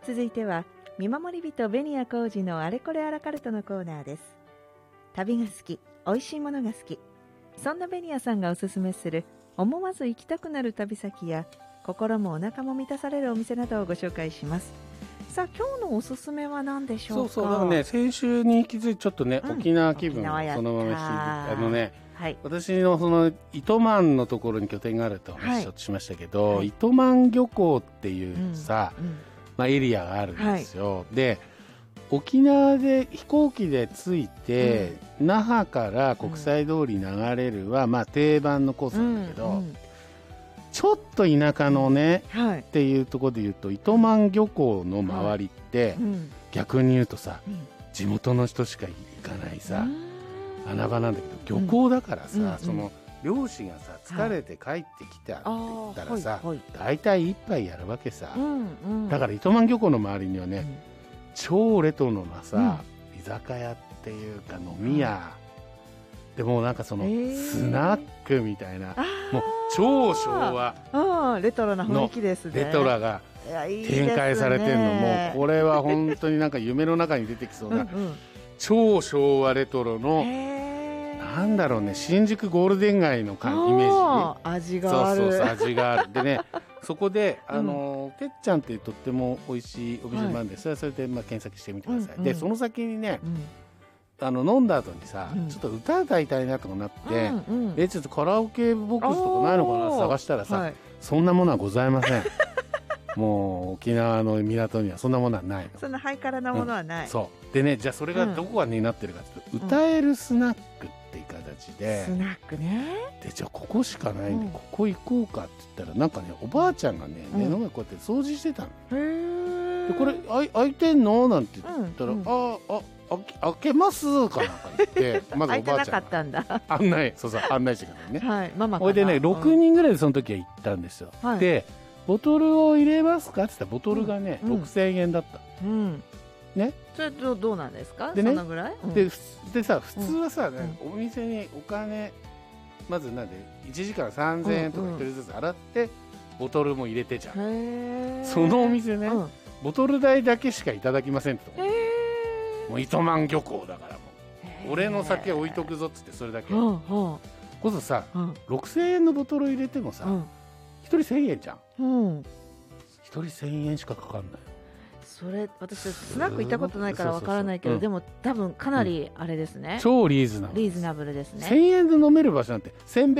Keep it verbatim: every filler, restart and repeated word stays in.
続いては見守り人紅谷浩二のあれこれアラカルトのコーナーです。旅が好き、美味しいものが好き、そんな紅谷さんがおすすめする思わず行きたくなる旅先や心もお腹も満たされるお店などをご紹介します。さあ今日のおすすめは何でしょうか。 そうそうだからね、先週に引き続いてちょっとね、うん、沖縄気分をそのまま引きあのね、はい、私のその糸満のところに拠点があるってお話をしましたけど、はい、糸満漁港っていうさ、うんうんまあ、エリアがあるんですよ、はい、で沖縄で飛行機で着いて、うん、那覇から国際通り流れるは、うんまあ、定番のコースなんだけど、うんうんちょっと田舎のね、はい、っていうところで言うと糸満漁港の周りって、はいうん、逆に言うとさ、うん、地元の人しか行かないさ、うん、穴場なんだけど漁港だからさ、うん、その漁師がさ疲れて帰ってきたって言ったらさ、はい、大体一杯やるわけさ、うんうん、だから糸満漁港の周りにはね、うん、超レトロなさ、うん、居酒屋っていうか飲み屋、でもなんかそのスナックみたいな、もう超昭和のレトロな雰囲気ですね。 レトロが展開されてるの、もうこれは本当になんか夢の中に出てきそうなうん、うん、超昭和レトロのなんだろうね、新宿ゴールデン街のイメージ、 味がある。 そうそうそう味があるでねそこであの、うん、てっちゃんっていうとっても美味しいお店なんです、はい、それでまあ検索してみてください、うんうん、でその先にね、うんあの飲んだ後にさ、うん、ちょっと歌歌いたいなとかなって、うんうん、えちょっとカラオケボックスとかないのかな探したらさ、はい、そんなものはございませんもう沖縄の港にはそんなものはないの。 そんなハイカラなものはない、 うん、そうでね、じゃあそれがどこになってるかっていうと、うん、歌えるスナックっていう形で、 スナックね、 でじゃあここしかないんで、うん、ここ行こうかって言ったらなんかねおばあちゃんがね、うん、目の前こうやって掃除してたの、へーでこれあい開いてんのなんて言ったら、うんうん、ああ開けますかなんか言ってまずおばあちゃんが案内そうそう案内してくださいね、はい、ママかな。それでねろくにんぐらいでその時は行ったんですよ、はい、でボトルを入れますかって言ったらボトルがね、うん、ろくせんえんだった、うんね、 それとどうなんですかで、ね、そのぐらい、うん、 で, でさ普通はさ、ねうん、お店にお金まずなんでいちじかんさんぜんえんとかひとりずつ払って、うんうん、ボトルも入れてじゃん、へそのお店ね、うん、ボトル代だけしかいただきませんってとこもう糸満漁港だからもう俺の酒置いとくぞっつってそれだけ、うんうん、こそさ、うん、ろくせんえんのボトル入れてもさ、うん、ひとりせんえんじゃん、うん、ひとりせんえんしかかかんない。 それ私スナック行ったことないからわからないけど、でも多分かなりあれですね、 超リーズナブルリーズナブルですね。 せんえんで飲める場所なんてせんべ